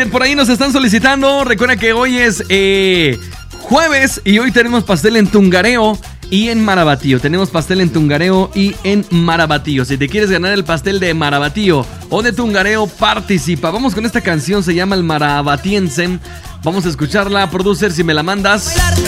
por ahí nos están solicitando. Recuerda que hoy es jueves y hoy tenemos pastel en Tungareo y en Marabatío. Tenemos pastel en Tungareo y en Marabatío. Si te quieres ganar el pastel de Marabatío o de Tungareo, participa. Vamos con esta canción, se llama El Marabatiense. Vamos a escucharla, producer, si me la mandas.